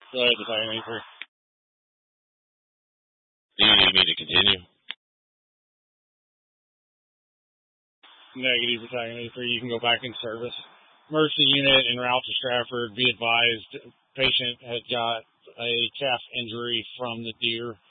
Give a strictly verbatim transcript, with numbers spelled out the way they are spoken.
Go ahead, Battalion eighty-three. Do you need me to continue? Negative, Battalion eighty-three. You can go back in service. Emergency unit en route to Stratford. Be advised, patient had got a calf injury from the deer.